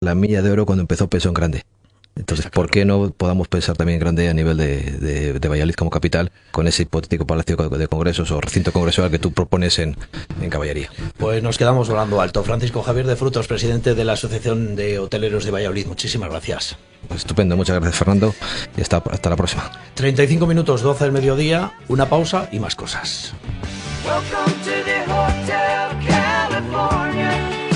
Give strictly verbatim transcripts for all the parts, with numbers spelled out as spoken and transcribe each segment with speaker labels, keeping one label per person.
Speaker 1: la milla de oro cuando empezó pensó en grande. Entonces, ¿por qué no podamos pensar también en grande a nivel de, de, de Valladolid como capital, con ese hipotético palacio de congresos o recinto congresual que tú propones en, en Caballería?
Speaker 2: Pues nos quedamos volando alto. Francisco Javier de Frutos, presidente de la Asociación de Hoteleros de Valladolid. Muchísimas gracias.
Speaker 1: Pues estupendo, muchas gracias, Fernando, y hasta, hasta la próxima.
Speaker 2: treinta y cinco minutos, doce del mediodía, una pausa y más cosas.
Speaker 3: Welcome to the Hotel California.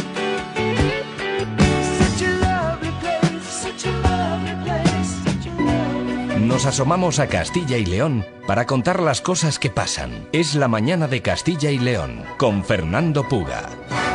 Speaker 3: Such a lovely place, such a lovely place, such a lovely...
Speaker 4: Nos asomamos a Castilla y León para contar las cosas que pasan. Es la mañana de Castilla y León, con Fernando Puga.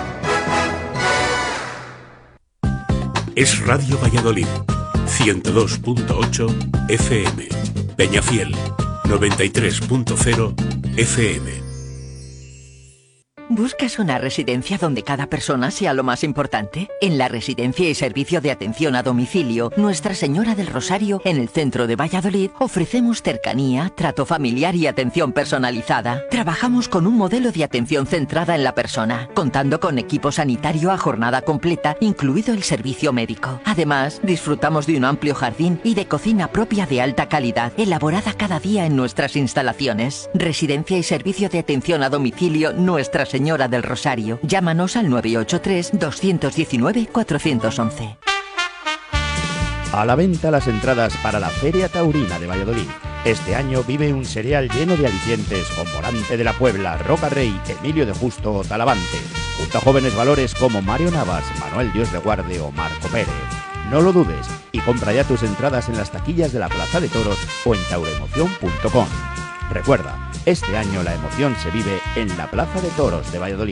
Speaker 5: Es Radio Valladolid, ciento dos punto ocho F M. Peñafiel, noventa y tres punto cero F M.
Speaker 6: ¿Buscas una residencia donde cada persona sea lo más importante? En la Residencia y Servicio de Atención a Domicilio Nuestra Señora del Rosario, en el centro de Valladolid, ofrecemos cercanía, trato familiar y atención personalizada. Trabajamos con un modelo de atención centrada en la persona, contando con equipo sanitario a jornada completa, incluido el servicio médico. Además, disfrutamos de un amplio jardín y de cocina propia de alta calidad, elaborada cada día en nuestras instalaciones. Residencia y Servicio de Atención a Domicilio Nuestra Señora Señora del Rosario. Llámanos al nueve ocho tres, dos uno nueve, cuatro uno uno.
Speaker 7: A la venta las entradas para la Feria Taurina de Valladolid. Este año vive un serial lleno de alicientes con Morante de la Puebla, Roca Rey, Emilio de Justo o Talavante, junto a jóvenes valores como Mario Navas, Manuel Dios de Guarde o Marco Pérez. No lo dudes y compra ya tus entradas en las taquillas de la Plaza de Toros o en tauremoción punto com. Recuerda, este año la emoción se vive en la Plaza de Toros de Valladolid.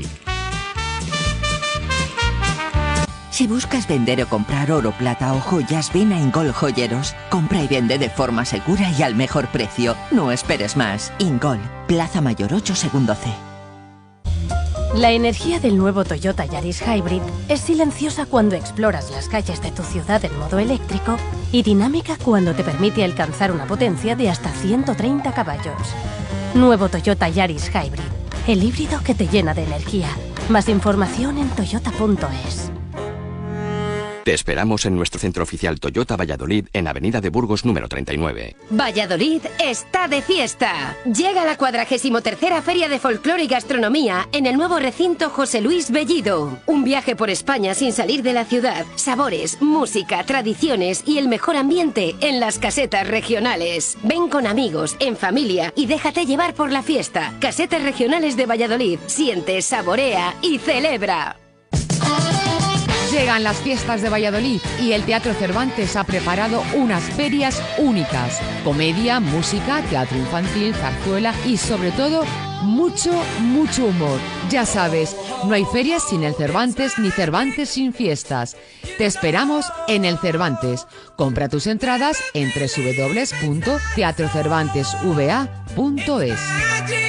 Speaker 6: Si buscas vender o comprar oro, plata o joyas, ven a Ingol Joyeros. Compra y vende de forma segura y al mejor precio. No esperes más. Ingol, Plaza Mayor ocho, segundo C.
Speaker 8: La energía del nuevo Toyota Yaris Hybrid es silenciosa cuando exploras las calles de tu ciudad en modo eléctrico y dinámica cuando te permite alcanzar una potencia de hasta ciento treinta caballos. Nuevo Toyota Yaris Hybrid, el híbrido que te llena de energía. Más información en toyota punto es.
Speaker 9: Te esperamos en nuestro centro oficial Toyota Valladolid en Avenida de Burgos número treinta y nueve.
Speaker 10: Valladolid está de fiesta. Llega la cuadragésimo tercera Feria de Folclore y Gastronomía en el nuevo recinto José Luis Bellido. Un viaje por España sin salir de la ciudad. Sabores, música, tradiciones y el mejor ambiente en las casetas regionales. Ven con amigos, en familia y déjate llevar por la fiesta. Casetas regionales de Valladolid. Siente, saborea y celebra.
Speaker 11: Llegan las fiestas de Valladolid y el Teatro Cervantes ha preparado unas ferias únicas. Comedia, música, teatro infantil, zarzuela y sobre todo mucho, mucho humor. Ya sabes, no hay ferias sin el Cervantes ni Cervantes sin fiestas. Te esperamos en el Cervantes. Compra tus entradas en doble u doble u doble u punto teatro cervantes v a punto es.